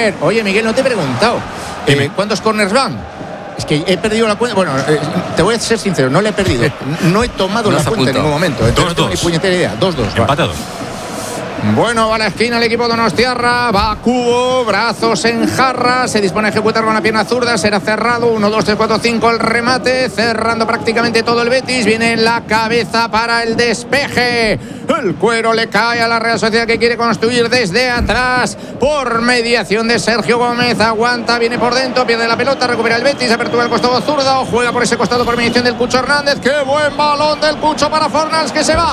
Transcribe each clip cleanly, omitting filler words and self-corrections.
córner. Oye, Miguel, no te he preguntado. ¿Cuántos córners van? Es que he perdido la cuenta. Bueno, te voy a ser sincero, no le he perdido. No he tomado la cuenta en ningún momento. No tengo ni puñetera idea. 2-2. Empatados. Bueno, va a la esquina el equipo donostiarra, va a Cubo, brazos en jarra, se dispone a ejecutar con la pierna zurda, será cerrado, 1, 2, 3, 4, 5 el remate, cerrando prácticamente todo el Betis, viene en la cabeza para el despeje, el cuero le cae a la Real Sociedad que quiere construir desde atrás, por mediación de Sergio Gómez, aguanta, viene por dentro, pierde la pelota, recupera el Betis, apertura el costado zurdo, juega por ese costado por mediación del Cucho Hernández, qué buen balón del Cucho para Fornals, que se va,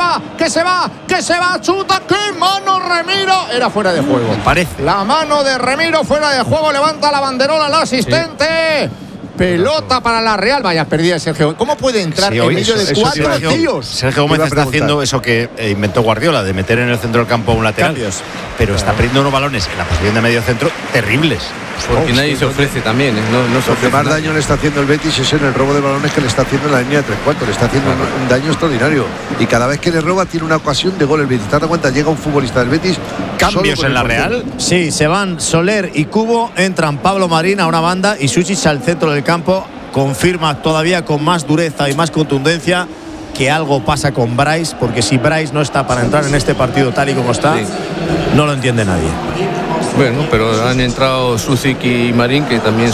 chuta. ¡Qué mano, Remiro! Era fuera de juego. Parece. La mano de Remiro fuera de juego. Levanta la banderola al asistente. Pelota para la Real. Vaya, perdida Sergio. ¿Cómo puede entrar en medio de 4 tíos? Sergio Gómez está haciendo eso que inventó Guardiola, de meter en el centro del campo un lateral. Cambios. Pero está perdiendo unos balones en la posición de medio centro terribles. Porque nadie se ofrece también. Lo que más daño le está haciendo el Betis es en el robo de balones que le está haciendo en la línea de 3/4. Le está haciendo un daño extraordinario. Y cada vez que le roba tiene una ocasión de gol el Betis. ¿Te das cuenta? Llega un futbolista del Betis. ¿Cambios en la Real? Sí, se van Soler y Cubo. Entran Pablo Marín a una banda y Sušić al centro del campo. Confirma todavía con más dureza y más contundencia que algo pasa con Brais, porque si Brais no está para entrar en este partido tal y como está, no lo entiende nadie. Bueno, pero han entrado Sušić y Marín, que también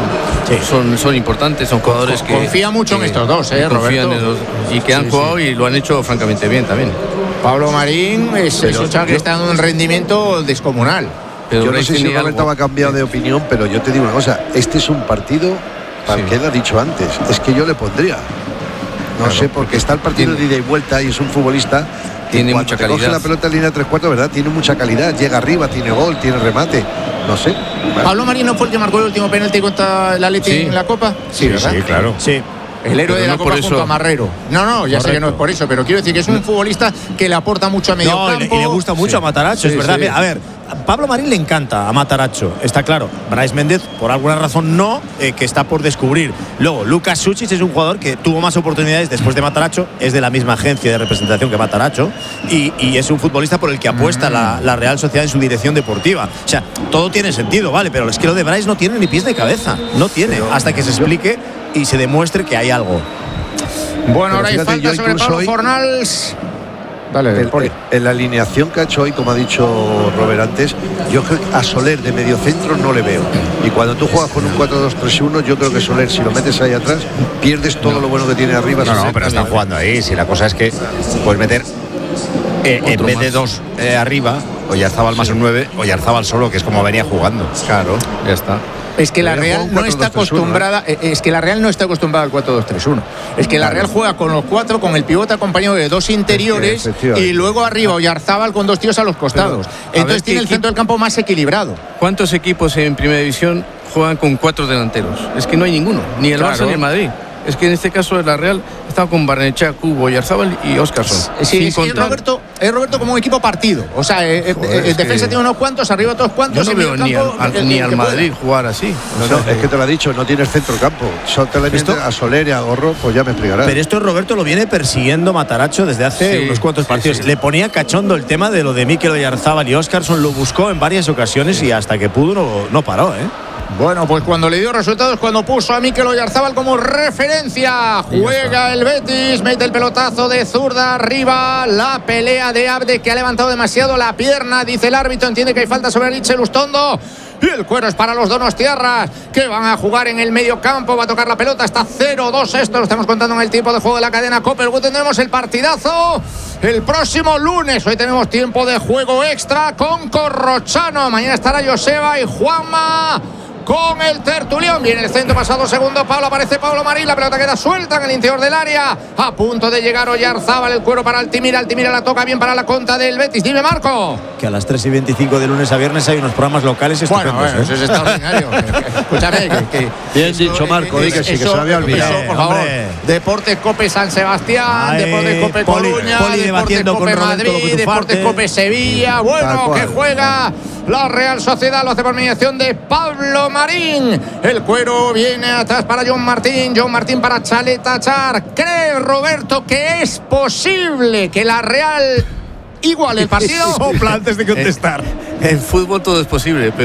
son importantes, son jugadores que confía mucho en estos dos, Roberto. Y que han jugado y lo han hecho francamente bien también. Pablo Marín es un chaval que está dando un rendimiento descomunal. Yo no sé si Roberto ha cambiado de opinión, pero yo te digo una cosa, este es un partido para que él ha dicho antes, es que yo le pondría. No sé, porque está el partido de ida y vuelta y es un futbolista que tiene mucha calidad. Coge la pelota en línea de 3/4, ¿verdad? Tiene mucha calidad, llega arriba, tiene gol, tiene remate. No sé. ¿Pablo Marín no fue el que marcó el último penalti contra el Atleti en la Copa? Sí, ¿verdad? Sí, claro. Sí. El héroe de la Copa junto a Marrero. No, ya sé que no es por eso, pero quiero decir que es un futbolista que le aporta mucho a medio campo. Y le gusta mucho a Matarazzo, es verdad. A ver, a Pablo Marín le encanta a Matarazzo, está claro. Brais Méndez, por alguna razón, no, que está por descubrir. Luego, Lucas Sušić es un jugador que tuvo más oportunidades después de Matarazzo, es de la misma agencia de representación que Matarazzo, y es un futbolista por el que apuesta la Real Sociedad en su dirección deportiva. O sea, todo tiene sentido, ¿vale? Pero es que lo de Brais no tiene ni pies ni cabeza. No tiene, hasta que se explique y se demuestre que hay algo. Bueno, ahora hay falta sobre Pablo Fornals. Dale, en la alineación que ha hecho hoy, como ha dicho Robert antes, yo creo que a Soler de medio centro no le veo. Y cuando tú juegas con un 4-2-3-1, yo creo que Soler, si lo metes ahí atrás, pierdes todo lo bueno que tiene arriba. No, pero están jugando ahí. Si la cosa es que puedes meter en vez de dos arriba, Oyarzábal más un 9, Oyarzábal solo, que es como venía jugando. Claro, ya está. Es que la Real no está acostumbrada, al 4-2-3-1. Es que la Real juega con los 4, con el pivote acompañado de 2 interiores y luego arriba Oyarzábal con 2 tíos a los costados. Entonces tiene el centro del campo más equilibrado. ¿Cuántos equipos en Primera División juegan con 4 delanteros? Es que no hay ninguno, ni el Barça ni el Madrid. Es que en este caso la Real estaba con Barrenechea, Cubo, Oyarzábal y Óscarson. Sí, es Roberto como un equipo partido. O sea, defensa tiene unos cuantos, arriba otros cuantos. Yo no veo ni al Madrid jugar así. No, es que te lo ha dicho, no tienes centro campo. Solamente a Soler y a Gorro, pues ya me explicarás. Pero esto Roberto lo viene persiguiendo Matarazzo desde hace unos cuantos partidos. Le ponía cachondo el tema de lo de Mikel Oyarzábal y Óscarson, lo buscó en varias ocasiones y hasta que pudo no paró, Bueno, pues cuando le dio resultados, cuando puso a Mikel Oyarzábal como referencia, juega el Betis, mete el pelotazo de zurda arriba, la pelea de Abde, que ha levantado demasiado la pierna, dice el árbitro, entiende que hay falta sobre Richel Lustondo. Y el cuero es para los donostiarras, que van a jugar en el medio campo. Va a tocar la pelota, está 0-2 esto. Lo estamos contando en el tiempo de juego de la cadena Copper. Tendremos el partidazo el próximo lunes. Hoy tenemos tiempo de juego extra con Corrochano. Mañana estará Joseba y Juanma con el tertulión. Viene el centro, pasado segundo aparece Pablo Marín, la pelota queda suelta en el interior del área, a punto de llegar Oyarzábal, el cuero para Altimira la toca bien para la contra del Betis. Dime, Marco. Que a las 3:25 de lunes a viernes hay unos programas locales estupendos. Bueno, eso es extraordinario. Escúchame, bien dicho, Marco, di que sí, que se lo había olvidado. Por favor, Deportes Cope San Sebastián, Deportes Cope Coruña, Deportes Cope Madrid, Deportes Cope Sevilla. Bueno, que juega la Real Sociedad, lo hace por mediación de Pablo Marín. El cuero viene atrás para John Martín para Chaleta Char. ¿Cree Roberto que es posible que la Real iguale el partido? Sopla antes de contestar. En fútbol todo es posible, pero